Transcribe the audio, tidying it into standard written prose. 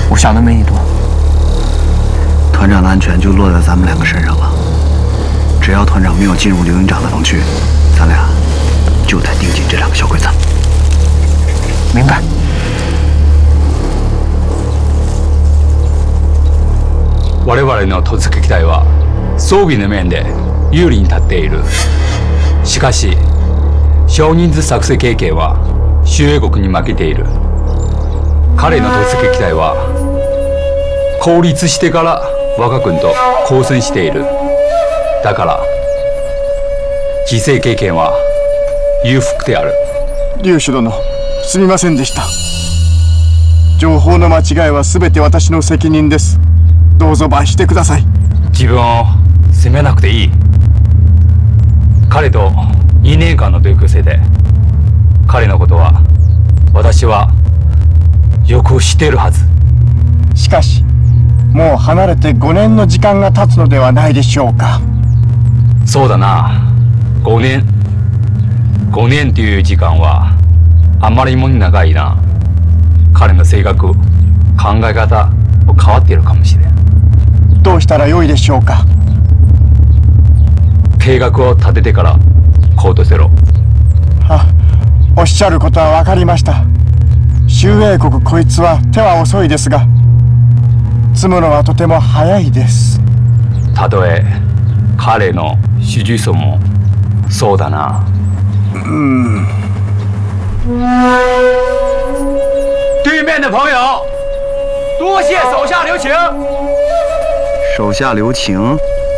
我想的没你多。 团长的安全就落在咱们2个身上了。只要团长没有进入刘营长的防区，咱俩就得盯紧这2个小鬼子。 明白。 我々の突撃隊は装備の面で有利に立っている。しかし少人数作戦経験は周英国に負けている。彼の突撃隊は孤立してから我が軍と交戦している。だから犠牲経験は裕福である。 劉主殿、すみませんでした。情報の間違いは全て私の責任です。どうぞ罰してください。 自分を責めなくていい。彼と2年間の同級生で、彼のことは私はよく知っているはず。 しかしもう離れて5年の時間が経つのではないでしょうか。 そうだな。5年という時間はあまりにも長いな。彼の性格、考え方も変わっているかもしれん。 どうしたらよいでしょうか。 計画を立ててから行動せろ。 おっしゃることは分かりました。周英国こいつは手は遅いですが、積むのはとても早いです。 たとえ彼の主従層もそうだな。对面的朋友，多谢手下留情。 手下留情，